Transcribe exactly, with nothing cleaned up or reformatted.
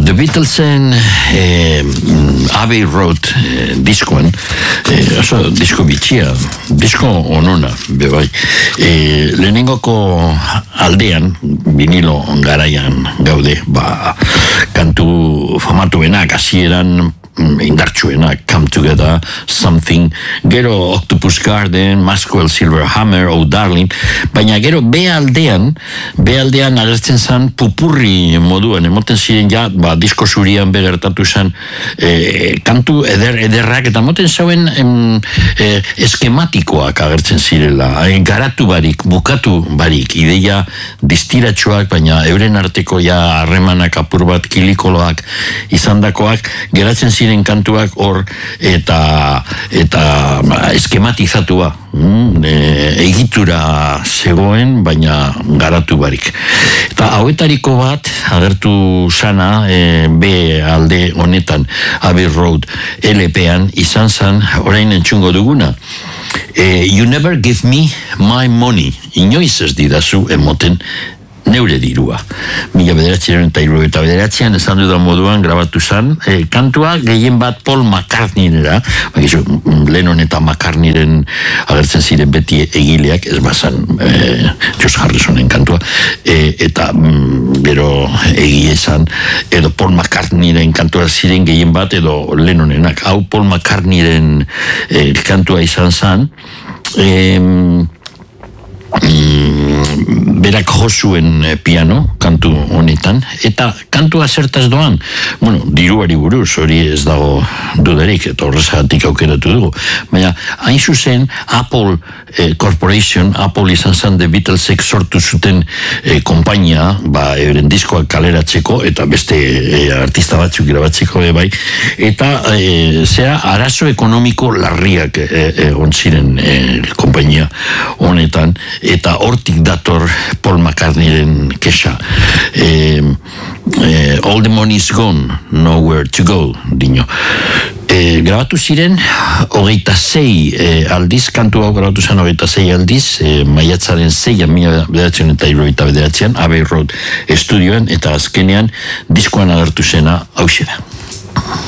The Beatlesen eh, Abbey Road eh, diskoan, eh, oso disko bitxia, disko onona, bebai. Eh, lehenengoko aldean, vinilo garaian gaude, ba, kantu famatuenak, hasieran indartsuenak, Come Together, Something, gero Octopus Garden, Maxwell Silverhammer, Oh Darling, baina gero B aldean, B aldean agertzen zen pupurri moduan, emoten ziren ja, ba, disko zurian begertatu zen, eh, kantu eder, ederrak, eta moten zauen em, eh, eskematikoak agertzen zirela, eh, garatu barik, bukatu barik, ideia distiratsuak, baina euren arteko ja harremanak apur bat kilikoloak izandakoak, geratzen ziren kantuak hor eta eta eskematizatua mm, e, egitura zegoen baina garatu barik eta hauetariko bat agertu sana e, B alde honetan Abbey Road L P-an izan zan orain entzungo duguna e, You Never Give Me My Money inoiz ez didazu emoten neure dirua. Mila bederatzean eta iru eta bederatzean esan dudan moduan grabatu zen. E, kantua gehien bat Paul McCartneynera, bakizu, Lennon eta McCartneyren agertzen ziren beti egileak, ez bazan e, George Harrisonen kantua, e, eta mm, bero egie esan, edo Paul McCartneyren kantua ziren gehien bat, edo Lennonenak. Hau Paul McCartneyren e, kantua izan zen, e, Mm, berak josuen piano kantu honetan eta kantua zertaz doan bueno, diruari buruz hori ez dago dudarik eta horrezagatik aukeratu dugu baina hain zuzen Apple eh, Corporation Apple izan zen The Beatlesek sortu zuten eh, kompainia ba, euren diskoak kaleratzeko eta beste eh, artista batzuk grabatzeko e, bai eta eh, zera arazo ekonomiko larriak eh, eh, ontziren eh, kompainia honetan eta hortik dator Paul McCartneyren kexa. Eh, eh, all the money's gone, nowhere to go, dino. Eh, grabatu ziren, hogeita zei eh, aldiz, kantu hau grabatu zen hogeita zei aldiz, eh, maiatzaren zeian, mila bederatzen eta irurogeita bederatzean, Abbey Road estudioan, eta azkenean diskoan agertu zena hauxe da.